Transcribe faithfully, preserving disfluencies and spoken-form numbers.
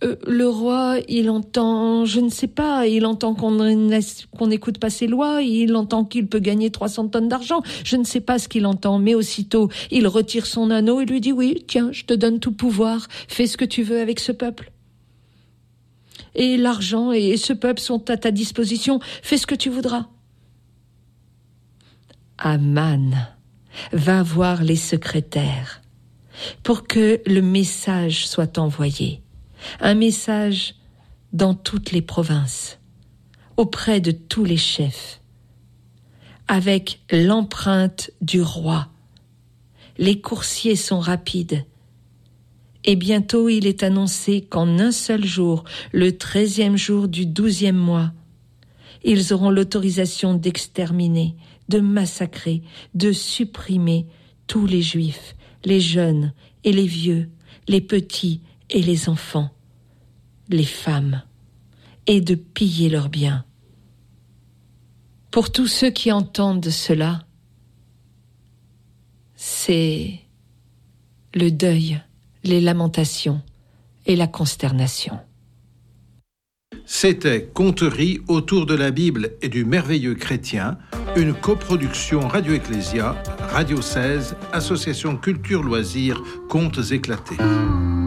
Euh, le roi, il entend, je ne sais pas, il entend qu'on qu'on n'écoute pas ses lois, il entend qu'il peut gagner trois cents tonnes d'argent. Je ne sais pas ce qu'il entend, mais aussitôt, il retire son anneau et lui dit « Oui, tiens, je te donne tout pouvoir, fais ce que tu veux avec ce peuple. Et l'argent et ce peuple sont à ta disposition, fais ce que tu voudras. » Aman va voir les secrétaires pour que le message soit envoyé. Un message dans toutes les provinces, auprès de tous les chefs, avec l'empreinte du roi. Les coursiers sont rapides. Et bientôt il est annoncé qu'en un seul jour, le treizième jour du douzième mois, ils auront l'autorisation d'exterminer, de massacrer, de supprimer tous les Juifs, les jeunes et les vieux, les petits et les enfants, les femmes, et de piller leurs biens. Pour tous ceux qui entendent cela, c'est le deuil, les lamentations et la consternation. C'était Conteries autour de la Bible et du merveilleux chrétien, une coproduction Radio Ecclésia, Radio seize, Association Culture Loisirs, Contes éclatés.